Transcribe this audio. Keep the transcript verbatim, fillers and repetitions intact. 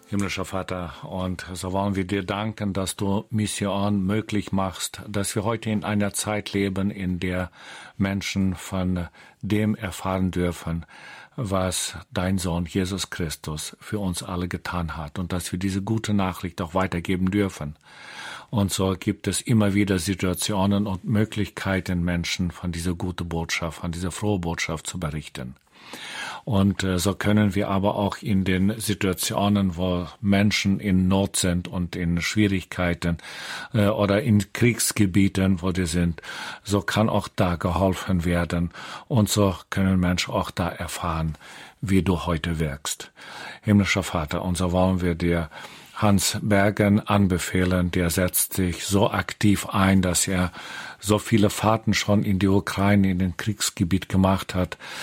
Himmlischer Vater, und so wollen wir dir danken, dass du Mission möglich machst, dass wir heute in einer Zeit leben, in der Menschen von dem erfahren dürfen, was dein Sohn Jesus Christus für uns alle getan hat, und dass wir diese gute Nachricht auch weitergeben dürfen. Und so gibt es immer wieder Situationen und Möglichkeiten, Menschen von dieser guten Botschaft, von dieser frohen Botschaft zu berichten. Und äh, so können wir aber auch in den Situationen, wo Menschen in Not sind und in Schwierigkeiten äh, oder in Kriegsgebieten, wo die sind, so kann auch da geholfen werden. Und so können Menschen auch da erfahren, wie du heute wirkst. Himmlischer Vater, und so wollen wir dir Hans Bergen anbefehlen. Der setzt sich so aktiv ein, dass er so viele Fahrten schon in die Ukraine, in den Kriegsgebiet gemacht hat,